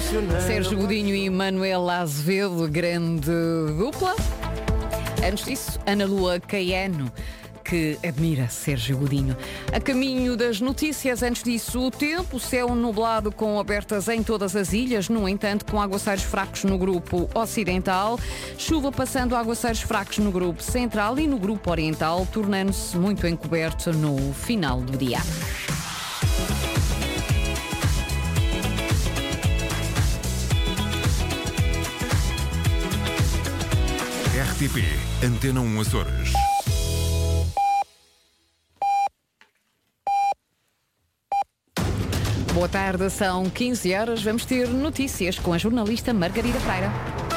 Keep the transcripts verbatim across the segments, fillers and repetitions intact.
Sérgio Godinho e Manuel Azevedo, grande dupla. Antes disso, Ana Lua Caiano, que admira Sérgio Godinho. A caminho das notícias, antes disso, o tempo, céu nublado com abertas em todas as ilhas, no entanto, com aguaceiros fracos no grupo ocidental, chuva passando a aguaceiros fracos no grupo central e no grupo oriental, tornando-se muito encoberto no final do dia. R T P Antena um Açores. Boa tarde, são quinze horas. Vamos ter notícias com a jornalista Margarida Freira.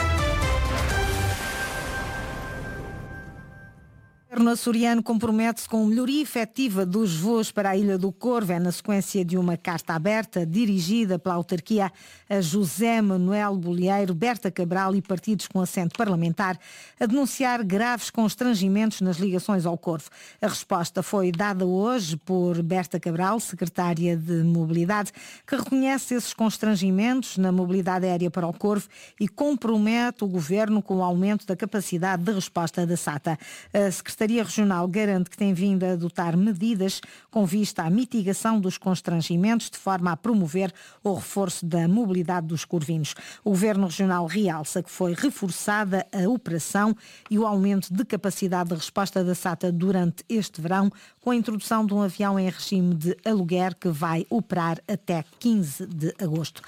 O governo açoriano compromete-se com melhoria efetiva dos voos para a Ilha do Corvo. É na sequência de uma carta aberta dirigida pela autarquia a José Manuel Bolieiro, Berta Cabral e partidos com assento parlamentar a denunciar graves constrangimentos nas ligações ao Corvo. A resposta foi dada hoje por Berta Cabral, secretária de Mobilidade, que reconhece esses constrangimentos na mobilidade aérea para o Corvo e compromete o governo com o aumento da capacidade de resposta da SATA. A Secretaria Regional garante que tem vindo a adotar medidas com vista à mitigação dos constrangimentos de forma a promover o reforço da mobilidade dos corvinos. O Governo Regional realça que foi reforçada a operação e o aumento de capacidade de resposta da SATA durante este verão, com a introdução de um avião em regime de aluguer que vai operar até quinze de agosto.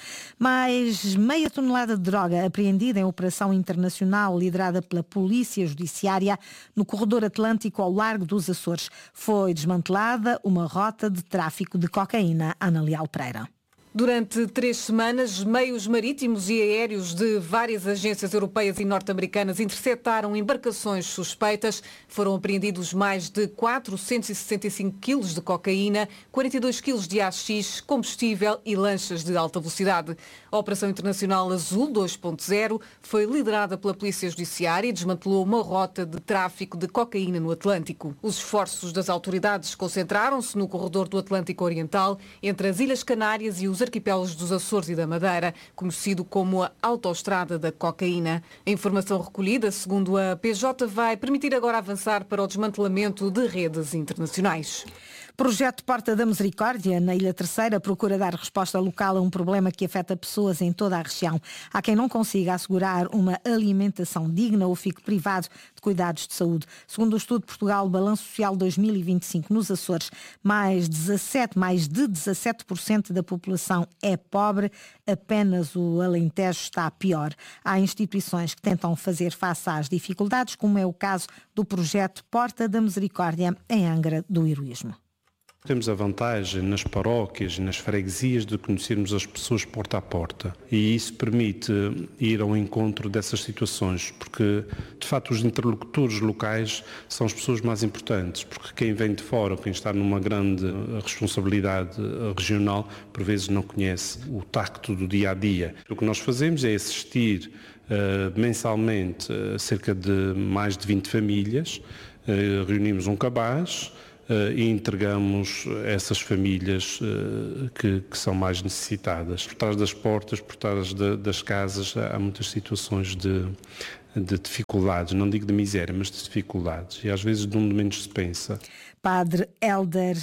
Mais meia tonelada de droga apreendida em operação internacional liderada pela Polícia Judiciária no corredor Atlântico ao largo dos Açores. Foi desmantelada uma rota de tráfico de cocaína. Ana Leal Pereira. Durante três semanas, meios marítimos e aéreos de várias agências europeias e norte-americanas interceptaram embarcações suspeitas. Foram apreendidos mais de quatrocentos e sessenta e cinco quilos de cocaína, quarenta e dois quilos de haxixe, combustível e lanchas de alta velocidade. A Operação Internacional Azul dois ponto zero foi liderada pela Polícia Judiciária e desmantelou uma rota de tráfico de cocaína no Atlântico. Os esforços das autoridades concentraram-se no corredor do Atlântico Oriental, entre as Ilhas Canárias e os arquipélagos dos Açores e da Madeira, conhecido como a autoestrada da cocaína. A informação recolhida, segundo a P J, vai permitir agora avançar para o desmantelamento de redes internacionais. Projeto Porta da Misericórdia, na Ilha Terceira, procura dar resposta local a um problema que afeta pessoas em toda a região. Há quem não consiga assegurar uma alimentação digna ou fique privado de cuidados de saúde. Segundo o estudo Portugal Balanço Social dois mil e vinte e cinco, nos Açores, mais, dezassete, mais de dezassete por cento da população é pobre, apenas o Alentejo está pior. Há instituições que tentam fazer face às dificuldades, como é o caso do projeto Porta da Misericórdia, em Angra do Heroísmo. Temos a vantagem nas paróquias e nas freguesias de conhecermos as pessoas porta a porta e isso permite ir ao encontro dessas situações, porque de facto os interlocutores locais são as pessoas mais importantes, porque quem vem de fora, quem está numa grande responsabilidade regional, por vezes não conhece o tacto do dia a dia. O que nós fazemos é assistir uh, mensalmente uh, cerca de mais de vinte famílias, uh, reunimos um cabaz Uh, e entregamos essas famílias uh, que, que são mais necessitadas. Por trás das portas, por trás de, das casas, há muitas situações de, de dificuldades, não digo de miséria, mas de dificuldades, e às vezes de onde menos se pensa. Padre Hélder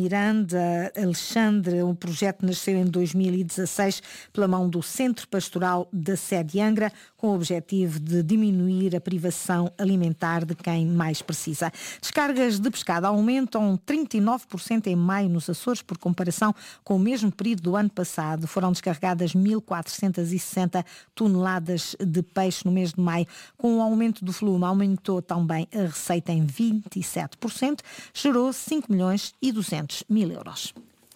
Miranda Alexandre, o projeto nasceu em dois mil e dezasseis pela mão do Centro Pastoral da Sede Angra, com o objetivo de diminuir a privação alimentar de quem mais precisa. Descargas de pescado aumentam trinta e nove por cento em maio nos Açores, por comparação com o mesmo período do ano passado. Foram descarregadas mil quatrocentas e sessenta toneladas de peixe no mês de maio. Com o aumento do volume, aumentou também a receita em vinte e sete por cento, gerou cinco milhões e duzentos mil euros.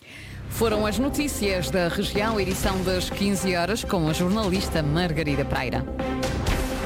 Foram as notícias da região, edição das quinze horas, com a jornalista Margarida Pereira.